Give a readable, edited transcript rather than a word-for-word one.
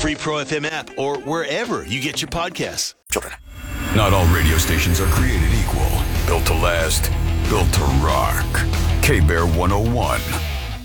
free Pro FM app, or wherever you get your podcasts. Children. Not all radio stations are created equal. Built to last, built to rock. K-Bear 101.